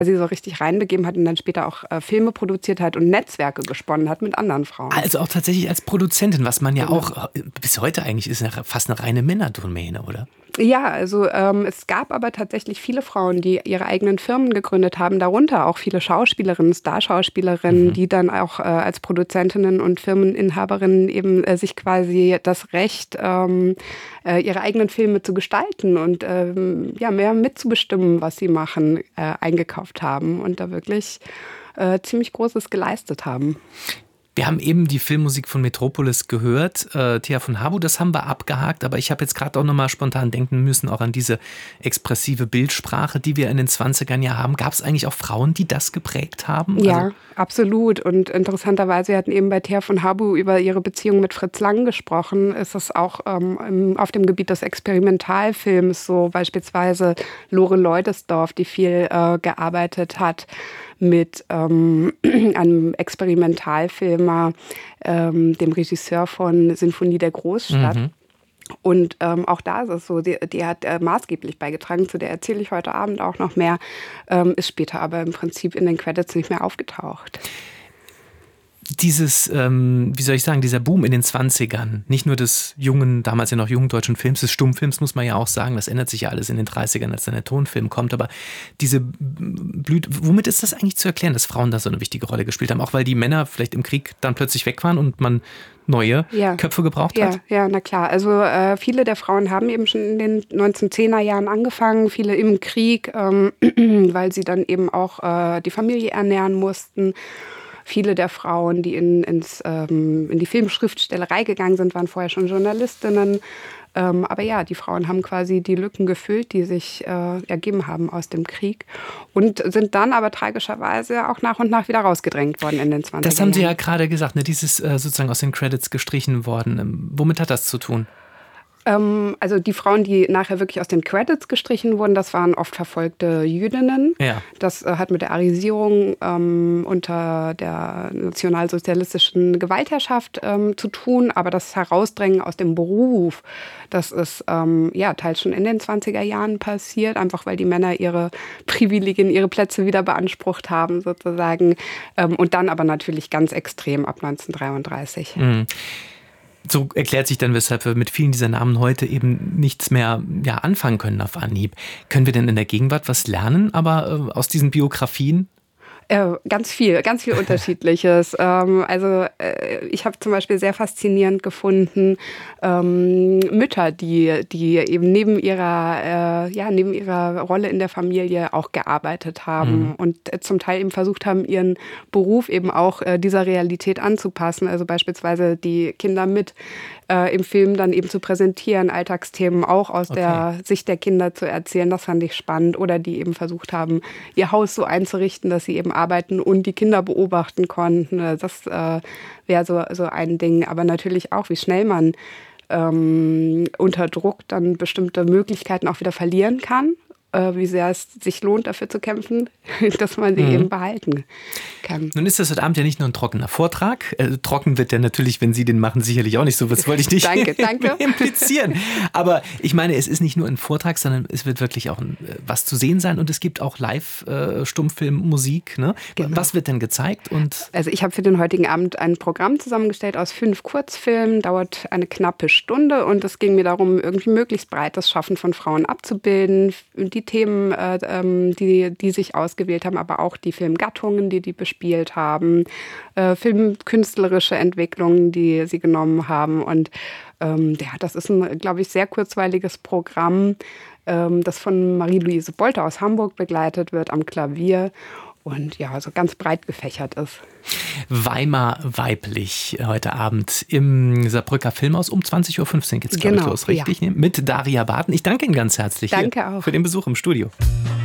sie so richtig reinbegeben hat und dann später auch Filme produziert hat und Netzwerke gesponnen hat mit anderen Frauen. Also auch tatsächlich als Produzentin, was man ja auch bis heute eigentlich ist, fast eine reine Männerdomäne, oder? Ja, also es gab aber tatsächlich viele Frauen, die ihre eigenen Firmen gegründet haben, darunter auch viele Schauspielerinnen, Starschauspielerinnen, die dann auch als Produzentinnen und Firmeninhaberinnen eben sich quasi das Recht, ihre eigenen Filme zu gestalten und mehr mitzubestimmen, was sie machen, eingekauft haben und da wirklich ziemlich Großes geleistet haben. Wir haben eben die Filmmusik von Metropolis gehört, Thea von Habu, das haben wir abgehakt, aber ich habe jetzt gerade auch nochmal spontan denken müssen, auch an diese expressive Bildsprache, die wir in den 20ern ja haben. Gab es eigentlich auch Frauen, die das geprägt haben? Ja, absolut. Und interessanterweise, wir hatten eben bei Thea von Habu über ihre Beziehung mit Fritz Lang gesprochen, ist es auch auf dem Gebiet des Experimentalfilms so, beispielsweise Lore Leudesdorff, die viel gearbeitet hat mit einem Experimentalfilmer, dem Regisseur von Sinfonie der Großstadt. Und auch da ist es so, die hat maßgeblich beigetragen, zu der erzähle ich heute Abend auch noch mehr, ist später aber im Prinzip in den Credits nicht mehr aufgetaucht. Dieses, dieser Boom in den 20ern, nicht nur des jungen, damals ja noch jungen deutschen Films, des Stummfilms, muss man ja auch sagen, das ändert sich ja alles in den 30ern, als dann der Tonfilm kommt, aber diese Blüte, womit ist das eigentlich zu erklären, dass Frauen da so eine wichtige Rolle gespielt haben, auch weil die Männer vielleicht im Krieg dann plötzlich weg waren und man neue Köpfe gebraucht hat? Ja, na klar. Also viele der Frauen haben eben schon in den 1910er Jahren angefangen, viele im Krieg, weil sie dann eben auch die Familie ernähren mussten. Viele der Frauen, die in die Filmschriftstellerei gegangen sind, waren vorher schon Journalistinnen. Aber ja, die Frauen haben quasi die Lücken gefüllt, die sich ergeben haben aus dem Krieg und sind dann aber tragischerweise auch nach und nach wieder rausgedrängt worden in den 20er Jahren. Das haben Sie ja gerade gesagt, ne? Dieses sozusagen aus den Credits gestrichen worden. Womit hat das zu tun? Also die Frauen, die nachher wirklich aus den Credits gestrichen wurden, das waren oft verfolgte Jüdinnen. Ja. Das hat mit der Arisierung unter der nationalsozialistischen Gewaltherrschaft zu tun. Aber das Herausdrängen aus dem Beruf, das ist teils schon in den 20er Jahren passiert, einfach weil die Männer ihre Privilegien, ihre Plätze wieder beansprucht haben sozusagen. Und dann aber natürlich ganz extrem ab 1933. So erklärt sich dann, weshalb wir mit vielen dieser Namen heute eben nichts mehr anfangen können auf Anhieb. Können wir denn in der Gegenwart was lernen, aber aus diesen Biografien? Ganz viel Unterschiedliches. Ich habe zum Beispiel sehr faszinierend gefunden Mütter, die eben neben ihrer Rolle in der Familie auch gearbeitet haben und zum Teil eben versucht haben, ihren Beruf eben auch dieser Realität anzupassen. Also beispielsweise die Kinder mit im Film dann eben zu präsentieren, Alltagsthemen auch aus der Sicht der Kinder zu erzählen. Das fand ich spannend. Oder die eben versucht haben, ihr Haus so einzurichten, dass sie eben arbeiten und die Kinder beobachten konnten. Das wäre so ein Ding. Aber natürlich auch, wie schnell man unter Druck dann bestimmte Möglichkeiten auch wieder verlieren kann. Wie sehr es sich lohnt, dafür zu kämpfen, dass man sie eben behalten kann. Nun ist das heute Abend ja nicht nur ein trockener Vortrag. Trocken wird der natürlich, wenn Sie den machen, sicherlich auch nicht so. Das wollte ich nicht Danke. implizieren. Aber ich meine, es ist nicht nur ein Vortrag, sondern es wird wirklich auch was zu sehen sein. Und es gibt auch Live-Stummfilmmusik. Ne? Genau. Was wird denn gezeigt? Also ich habe für den heutigen Abend ein Programm zusammengestellt aus 5 Kurzfilmen. Dauert eine knappe Stunde. Und es ging mir darum, irgendwie möglichst breit das Schaffen von Frauen abzubilden. Die Themen, die sich ausgewählt haben, aber auch die Filmgattungen, die bespielt haben, filmkünstlerische Entwicklungen, die sie genommen haben. Und das ist ein, glaube ich, sehr kurzweiliges Programm, das von Marie-Louise Bolter aus Hamburg begleitet wird am Klavier. Und ja, so ganz breit gefächert ist. Weimar weiblich heute Abend im Saarbrücker Filmhaus um 20.15 Uhr geht es, glaube ich, los, richtig? Ja. Mit Daria Barton. Ich danke Ihnen ganz herzlich Danke auch für den Besuch im Studio.